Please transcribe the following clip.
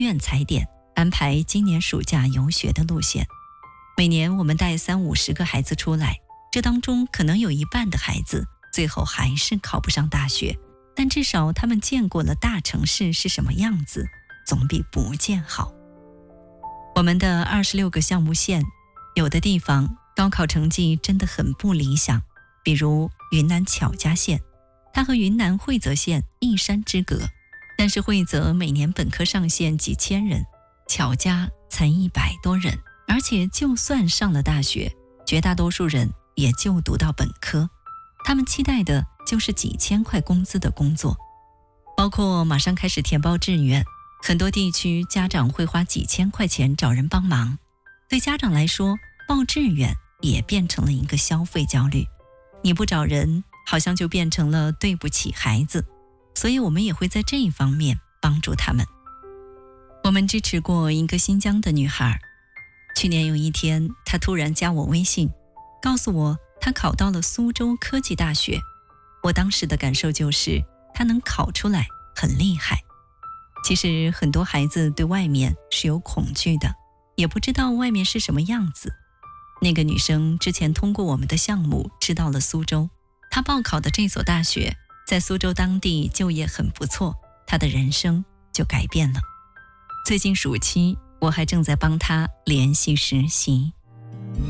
院踩点，安排今年暑假游学的路线。每年我们带30-50个孩子出来，这当中可能有一半的孩子最后还是考不上大学，但至少他们见过了大城市是什么样子，总比不见好。我们的26个项目线，有的地方高考成绩真的很不理想，比如云南巧家县，它和云南惠泽县一山之隔，但是惠泽每年本科上线几千人，巧家才100多人，而且就算上了大学，绝大多数人也就读到本科，他们期待的就是几千块工资的工作。包括马上开始填报志愿，很多地区家长会花几千块钱找人帮忙，对家长来说，报志愿也变成了一个消费焦虑，你不找人，好像就变成了对不起孩子，所以我们也会在这一方面帮助他们。我们支持过一个新疆的女孩，去年有一天，她突然加我微信，告诉我她考到了苏州科技大学。我当时的感受就是，她能考出来很厉害。其实很多孩子对外面是有恐惧的，也不知道外面是什么样子。那个女生之前通过我们的项目知道了苏州，她报考的这所大学在苏州当地就业很不错，她的人生就改变了。最近暑期，我还正在帮她联系实习。